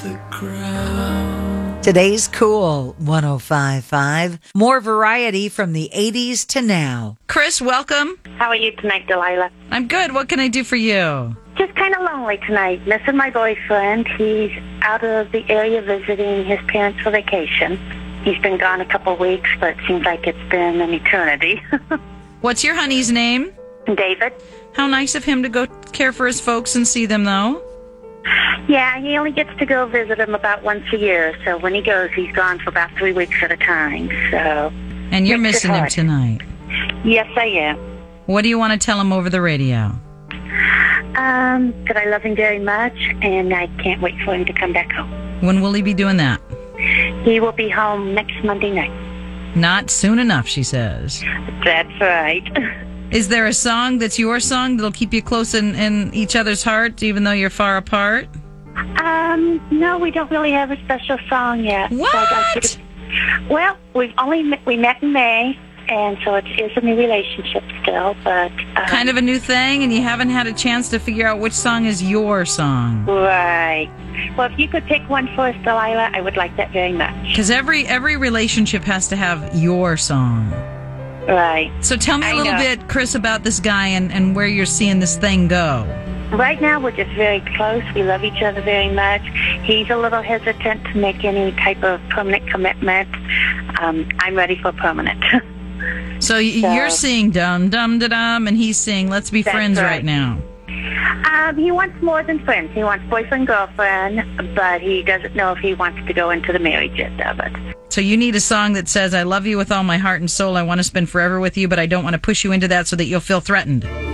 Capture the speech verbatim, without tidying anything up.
the ground. Today's Cool one oh five point five. More variety from the eighties to now. Chris, welcome. How are you tonight, Delilah? I'm good. What can I do for you? Just kind of lonely tonight. Missing my boyfriend. He's out of the area visiting his parents for vacation. He's been gone a couple of weeks, but it seems like it's been an eternity. What's your honey's name? David? How nice of him to go care for his folks and see them, though. Yeah, he only gets to go visit them about once a year. So when he goes, he's gone for about three weeks at a time. So. And you're makes it missing him hard. tonight. Yes, I am. What do you want to tell him over the radio? Um, that I love him very much, and I can't wait for him to come back home. When will he be doing that? He will be home next Monday night. Not soon enough, she says. That's right. Is there a song that's your song that'll keep you close in, in each other's heart, even though you're far apart? Um, no, we don't really have a special song yet. What? So I'd like to- well, we've only met, we met in May, and so it is a new relationship still, but um, Kind of a new thing, and you haven't had a chance to figure out which song is your song. right. Well, if you could pick one for us, Delilah, I would like that very much. Because every every relationship has to have your song. Right. So tell me a I little know. bit, Chris, about this guy and, and where you're seeing this thing go. Right now, we're just very close. We love each other very much. He's a little hesitant to make any type of permanent commitment. Um, I'm ready for permanent. So, y So- you're seeing dum dum da dum, and he's seeing let's be That's friends right. right. now. Um, he wants more than friends. He wants boyfriend, girlfriend, but he doesn't know if he wants to go into the marriage yet of it. So you need a song that says, I love you with all my heart and soul. I want to spend forever with you, but I don't want to push you into that so that you'll feel threatened.